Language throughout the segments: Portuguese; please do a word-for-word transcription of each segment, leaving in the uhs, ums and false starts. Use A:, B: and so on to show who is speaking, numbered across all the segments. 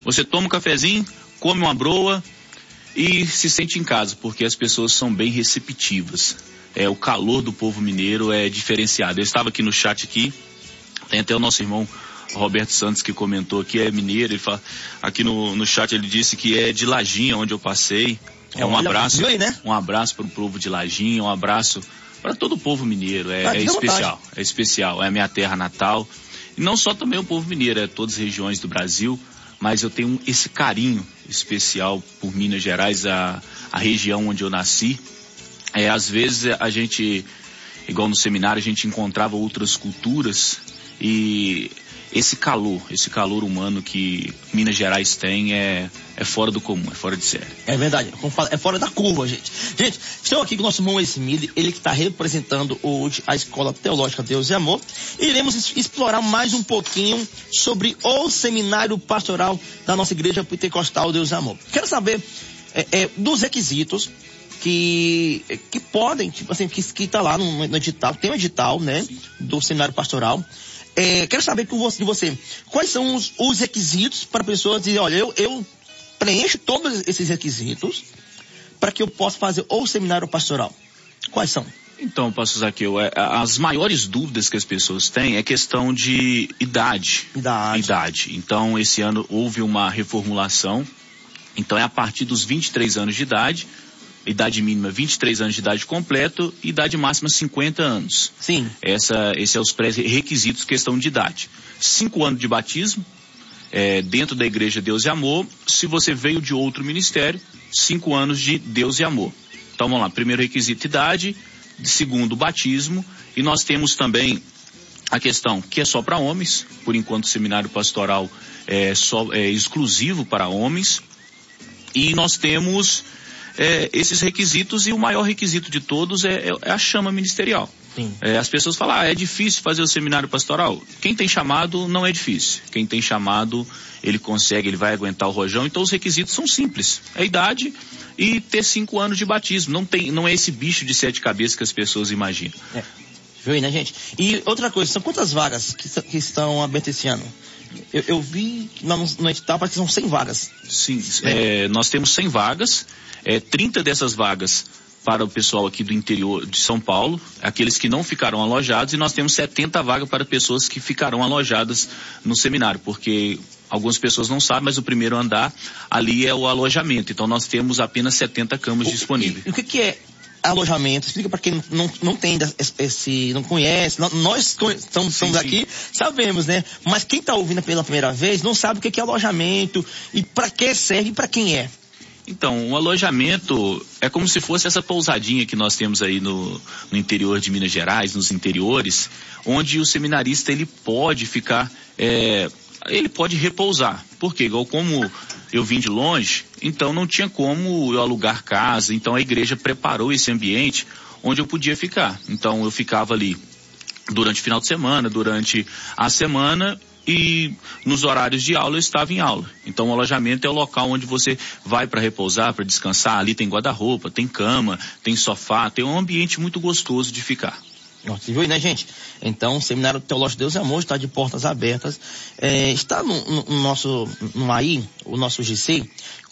A: Você toma um cafezinho, come uma broa e se sente em casa, porque as pessoas são bem receptivas. É, o calor do povo mineiro é diferenciado. Eu estava aqui no chat aqui, tem até o nosso irmão Roberto Santos que comentou que é mineiro, ele fala, aqui no, no chat ele disse que é de Lajinha, onde eu passei. É um abraço,
B: aí, né?
A: um abraço para o povo de Lajinha, um abraço para todo o povo mineiro, é, é especial, vontade. é especial, é a minha terra natal. E não só também o povo mineiro, é todas as regiões do Brasil, mas eu tenho esse carinho especial por Minas Gerais, a, a região onde eu nasci. É, às vezes a gente, igual no seminário, a gente encontrava outras culturas e esse calor, esse calor humano que Minas Gerais tem é, é fora do comum, é fora de série.
B: É verdade, é fora da curva, gente. Gente, estou aqui com o nosso irmão Esmile, ele que está representando hoje a Escola Teológica Deus e Amor. E iremos explorar mais um pouquinho sobre o seminário pastoral da nossa Igreja Pentecostal Deus e Amor. Quero saber é, é, dos requisitos que, que podem, tipo assim, que está lá no, no edital, tem um edital, né, do seminário pastoral. É, quero saber com você, de você, quais são os, os requisitos para a pessoa dizer, olha, eu, eu preencho todos esses requisitos para que eu possa fazer o seminário pastoral. Quais são?
A: Então, pastor Zaqueu, é, as maiores dúvidas que as pessoas têm é questão de idade.
B: Idade.
A: Idade. Então, esse ano houve uma reformulação. Então, é a partir dos vinte e três anos de idade. Idade mínima vinte e três anos de idade completo, idade máxima cinquenta anos.
B: Sim.
A: Essa, esses são os pré-requisitos, questão de idade. Cinco anos de batismo, é, dentro da Igreja Deus e Amor. Se você veio de outro ministério, cinco anos de Deus e Amor. Então vamos lá, primeiro requisito, idade, segundo, batismo, e nós temos também a questão que é só para homens, por enquanto o seminário pastoral é, só, é exclusivo para homens, e nós temos É, esses requisitos, e o maior requisito de todos é, é a chama ministerial. É, as pessoas falam, ah, é difícil fazer o seminário pastoral. Quem tem chamado não é difícil. Quem tem chamado, ele consegue, ele vai aguentar o rojão. Então os requisitos são simples. É a idade e ter cinco anos de batismo. Não, tem, não é esse bicho de sete cabeças que as pessoas imaginam.
B: É. Viu aí, né, gente? E outra coisa, são quantas vagas que, que estão abertas esse ano? Eu, eu vi no, no edital, parece que são cem vagas.
A: Sim, é, nós temos cem vagas. É, trinta dessas vagas para o pessoal aqui do interior de São Paulo, aqueles que não ficaram alojados, e nós temos setenta vagas para pessoas que ficarão alojadas no seminário, porque algumas pessoas não sabem, mas o primeiro andar ali é o alojamento, então nós temos apenas setenta camas o, disponíveis.
B: E, e o que, que é alojamento? Explica para quem não, não tem esse, não conhece, nós estamos, estamos aqui, sabemos, né? Mas quem está ouvindo pela primeira vez não sabe o que, que é alojamento e para que serve e para quem é.
A: Então, o alojamento é como se fosse essa pousadinha que nós temos aí no, no interior de Minas Gerais, nos interiores, onde o seminarista ele pode ficar, é, ele pode repousar. Por quê? Igual como eu vim de longe, então não tinha como eu alugar casa, então a igreja preparou esse ambiente onde eu podia ficar. Então eu ficava ali durante o final de semana, durante a semana, e nos horários de aula eu estava em aula. Então o alojamento é o local onde você vai para repousar, para descansar. Ali tem guarda-roupa, tem cama, tem sofá, tem um ambiente muito gostoso de ficar.
B: Você viu aí, né, gente? Então o Seminário Teológico Deus e Amor está de portas abertas. É, está no, no, no nosso, no aí, o nosso G C,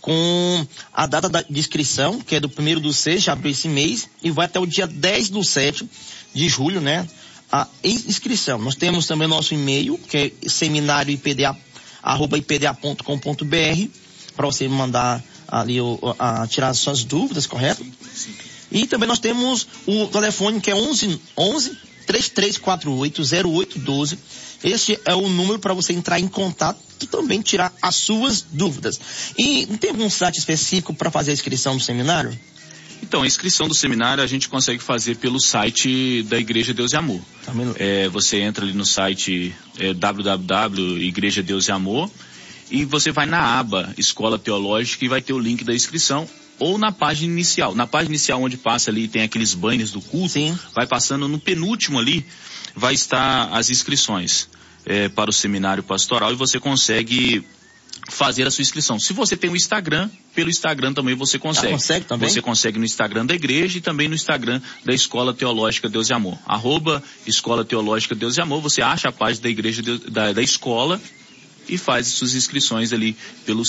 B: com a data da, de inscrição, que é do primeiro do seis, já abriu esse mês, e vai até o dia dez do sete de julho, né? A inscrição. Nós temos também o nosso e-mail, que é seminarioipda, arroba ipda ponto com ponto br, para você mandar ali, o, a, tirar as suas dúvidas, correto?
A: Sim, sim.
B: E também nós temos o telefone, que é onze, onze, três três quatro oito, zero oito um dois. Este é o número para você entrar em contato e também tirar as suas dúvidas. E não tem um site específico para fazer a inscrição do seminário?
A: Então, a inscrição do seminário a gente consegue fazer pelo site da Igreja Deus e Amor. É, você entra ali no site é, w w w ponto igreja deus e amor e você vai na aba Escola Teológica e vai ter o link da inscrição, ou na página inicial. Na página inicial, onde passa ali, tem aqueles banners do culto.
B: Sim.
A: Vai passando no penúltimo ali, vai estar as inscrições é, para o seminário pastoral, e você consegue fazer a sua inscrição. Se você tem um Instagram, pelo Instagram também você consegue.
B: Ah, consegue também?
A: Você consegue no Instagram da igreja e também no Instagram da Escola Teológica Deus e Amor. Arroba Escola Teológica Deus e Amor, você acha a página da igreja, da, da escola, e faz suas inscrições ali pelo